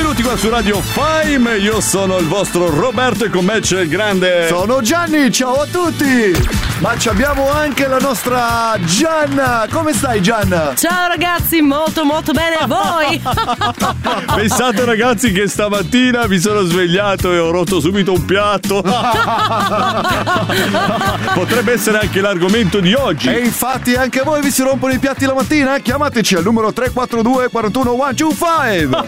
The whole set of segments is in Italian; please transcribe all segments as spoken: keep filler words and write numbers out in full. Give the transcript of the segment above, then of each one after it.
Benvenuti qua su Radio Fime. Io sono il vostro Roberto e con me c'è il grande. Sono Gianni, ciao a tutti. Ma ci abbiamo anche la nostra Gianna. Come stai, Gianna? Ciao ragazzi, molto molto bene, a voi? Pensate ragazzi che stamattina mi sono svegliato e ho rotto subito un piatto. Potrebbe essere anche l'argomento di oggi. E infatti anche voi vi si rompono i piatti la mattina? Chiamateci al numero tre quattro due quattro uno uno due cinque.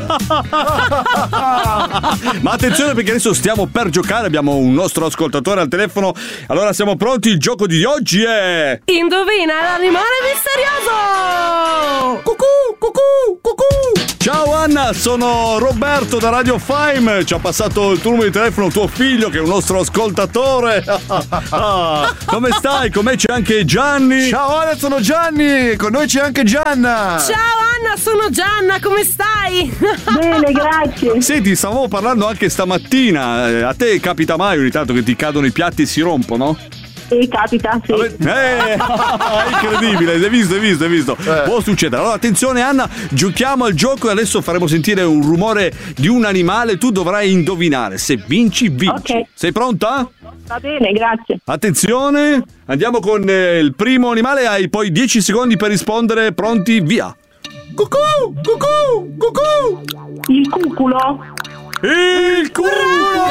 Ma attenzione perché adesso stiamo per giocare. Abbiamo un nostro ascoltatore al telefono. Allora siamo pronti? Il gioco di oggi è Indovina l'animale misterioso. Cucù, cucù, cucù. Ciao Anna, sono Roberto da Radio Fime. Ci ha passato il tuo numero di telefono tuo figlio che è un nostro ascoltatore. Ah, come stai? Con me c'è anche Gianni. Ciao Anna, sono Gianni. Con noi c'è anche Gianna. Ciao Anna, sono Gianna, come stai? Bene, grazie. Senti, stavamo parlando anche stamattina. A te capita mai ogni tanto che ti cadono i piatti e si rompono? Sì, capita, sì. Eh, incredibile, hai visto, hai visto, hai visto. Eh. Può succedere. Allora, attenzione Anna, giochiamo al gioco e adesso faremo sentire un rumore di un animale. Tu dovrai indovinare. Se vinci, vinci. Ok. Sei pronta? Va bene, grazie. Attenzione, andiamo con eh, il primo animale. Hai poi dieci secondi per rispondere. Pronti, via. Cucù, cucù, cucù. Il cuculo. Il cuculo!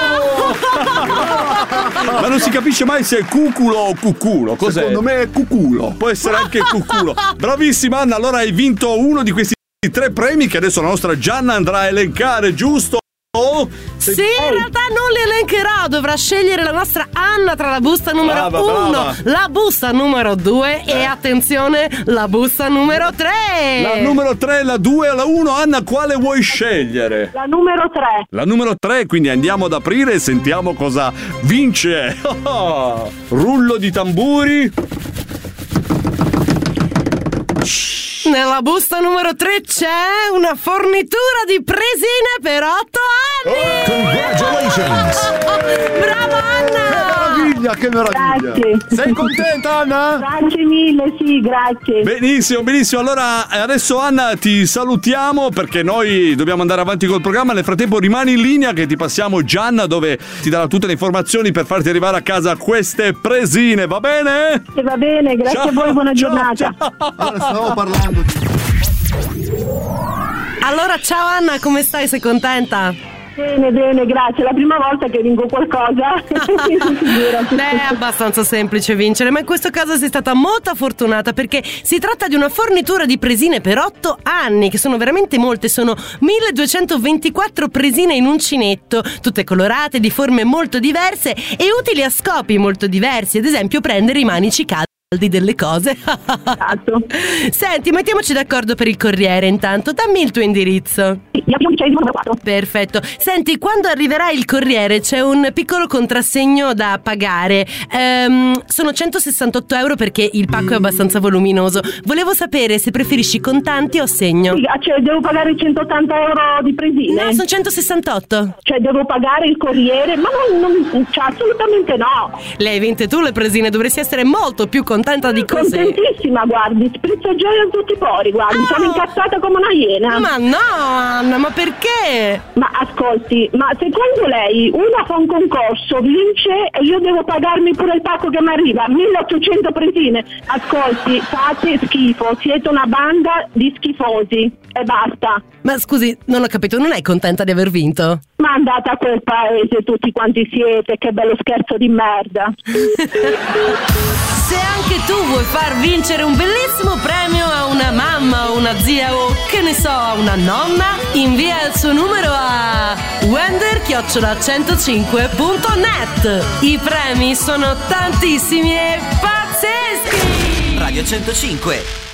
Ma non si capisce mai se è cuculo o cuculo. Cos'è? Secondo me è cuculo. Può essere anche cuculo. Bravissima Anna, allora hai vinto uno di questi tre premi che adesso la nostra Gianna andrà a elencare, giusto? Sì, in realtà non li elencherò. Dovrà scegliere la nostra Anna tra la busta numero uno, la busta numero due e attenzione, la busta numero tre. La numero tre, la due e la uno. Anna, quale vuoi scegliere? La numero tre. La numero tre, quindi andiamo ad aprire e sentiamo cosa vince. Rullo di tamburi. Nella busta numero tre c'è una fornitura di presine per otto anni! Congratulations! Brava Anna! Che meraviglia, che meraviglia! Grazie. Sei contenta, Anna? Grazie mille, sì, grazie. Benissimo, benissimo. Allora adesso Anna ti salutiamo perché noi dobbiamo andare avanti col programma. Nel frattempo rimani in linea che ti passiamo Gianna dove ti darà tutte le informazioni per farti arrivare a casa queste presine, va bene? E va bene, grazie Ciao, a voi, buona ciao, giornata. ciao. Allora, stavo parlando di... Allora ciao Anna, come stai? Sei contenta? Bene, bene, grazie. È la prima volta che vinco qualcosa. Beh, è abbastanza semplice vincere, ma in questo caso sei stata molto fortunata perché si tratta di una fornitura di presine per otto anni, che sono veramente molte, sono milleduecentoventiquattro presine in uncinetto, tutte colorate, di forme molto diverse e utili a scopi molto diversi, ad esempio prendere i manici caldi delle cose. Esatto. Senti, mettiamoci d'accordo per il corriere intanto. Dammi il tuo indirizzo. Perfetto. Senti, quando arriverà il corriere c'è un piccolo contrassegno da pagare. Ehm, sono centosessantotto euro perché il pacco è abbastanza voluminoso. Volevo sapere se preferisci contanti o segno. Cioè, devo pagare centottanta euro di presine? No, sono centosessantotto. Cioè, devo pagare il corriere? Ma non, non cioè, assolutamente no. Le hai vinte tu le presine, dovresti essere molto più contenta di così. Contentissima, guardi, sprizzo gioia in tutti i pori, guardi, Oh. sono incazzata come una iena. Ma no, Anna, ma perché? Ma ascolti, ma secondo lei una fa un concorso, vince e io devo pagarmi pure il pacco che mi arriva, milleottocento presine? Ascolti, fate schifo, siete una banda di schifosi e basta. Ma scusi, non ho capito, non è contenta di aver vinto? Ma andate a quel paese tutti quanti siete, che bello scherzo di merda. Se anche tu vuoi far vincere un bellissimo premio a una mamma o una zia o che ne so a una nonna, invia il suo numero a wender chiocciola centocinque punto net. I premi sono tantissimi e pazzeschi. Radio centocinque,